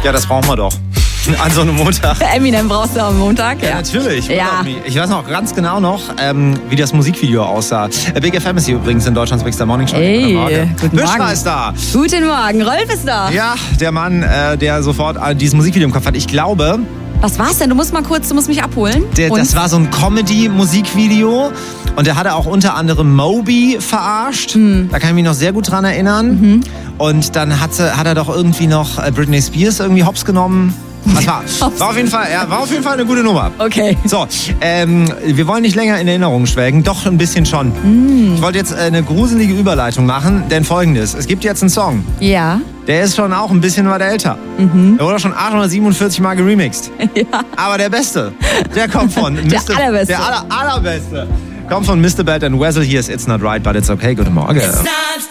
Ja, das brauchen wir doch. An so einem Montag. Eminem brauchst du am Montag, Ja, natürlich. Ja. Ich weiß noch ganz genau wie das Musikvideo aussah. Big FM ist hier übrigens in Deutschlands Big Star Morning Show. Hey, guten Büschra Morgen. ist da. Guten Morgen, Rolf ist da. Ja, der Mann, der sofort dieses Musikvideo im Kopf hat. Ich glaube, Was war's denn? Du musst mich abholen. das war so ein Comedy-Musikvideo. Und der hatte auch unter anderem Moby verarscht. Da kann ich mich noch sehr gut dran erinnern. Und dann hat er doch irgendwie noch Britney Spears irgendwie hops genommen. Das war auf jeden Fall eine gute Nummer. Okay. So, wir wollen nicht länger in Erinnerungen schwelgen, doch ein bisschen schon. Ich wollte jetzt eine gruselige Überleitung machen, denn Folgendes: Es gibt jetzt einen Song, Ja. der ist schon auch ein bisschen was älter. Der wurde schon 847 Mal geremixed. Ja. Aber der Beste, der kommt von Der allerbeste. Der allerbeste. Kommt von Mr. Bad and Weasel. Hier ist It's Not Right, but It's Okay. Guten Morgen.